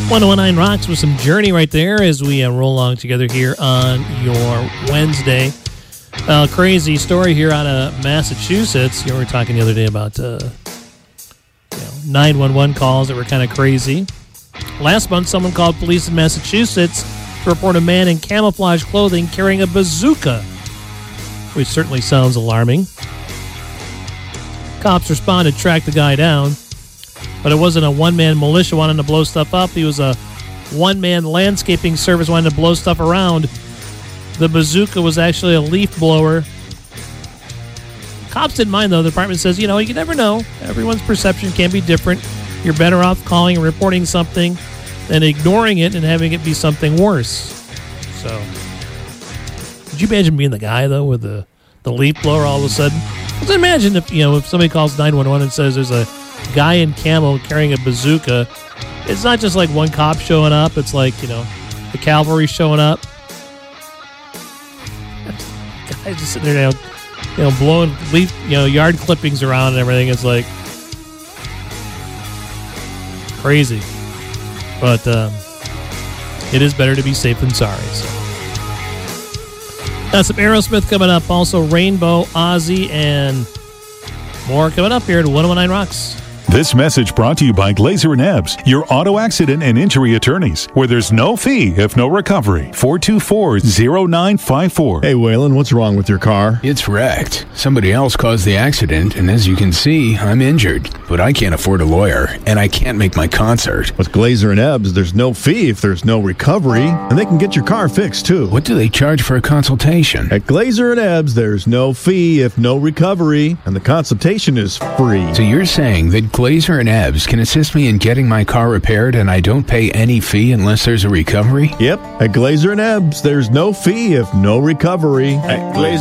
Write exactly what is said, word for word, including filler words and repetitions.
one oh nine Rocks with some Journey right there as we uh, roll along together here on your Wednesday. Uh, crazy story here out of Massachusetts. You know, we were talking the other day about uh, you know, nine one one calls that were kind of crazy. Last month, someone called police in Massachusetts to report a man in camouflage clothing carrying a bazooka, which certainly sounds alarming. Cops responded, tracked the guy down. But it wasn't a one-man militia wanting to blow stuff up. He was a one-man landscaping service wanting to blow stuff around. The bazooka was actually a leaf blower. Cops didn't mind, though. The department says, you know, you never know. Everyone's perception can be different. You're better off calling and reporting something than ignoring it and having it be something worse. So, could you imagine being the guy, though, with the, the leaf blower all of a sudden? Just imagine if, you know, if somebody calls nine one one and says there's a guy in camo carrying a bazooka. It's not just like one cop showing up. It's like, you know, the cavalry showing up. Guys just sitting there, you know, blowing leaf, you know, yard clippings around and everything. It's like crazy. But um, it is better to be safe than sorry. So. Got some Aerosmith coming up. Also Rainbow, Ozzy, and more coming up here at one oh nine Rocks. This message brought to you by Glazer and Ebbs, your auto accident and injury attorneys, where there's no fee if no recovery. four two four, zero nine five four. Hey, Waylon, what's wrong with your car? It's wrecked. Somebody else caused the accident, and as you can see, I'm injured. But I can't afford a lawyer, and I can't make my concert. With Glazer and Ebbs, there's no fee if there's no recovery, and they can get your car fixed, too. What do they charge for a consultation? At Glazer and Ebbs, there's no fee if no recovery, and the consultation is free. So you're saying that Glazer and Ebbs can assist me in getting my car repaired and I don't pay any fee unless there's a recovery? Yep. At Glazer and Ebbs, there's no fee if no recovery. At Glazer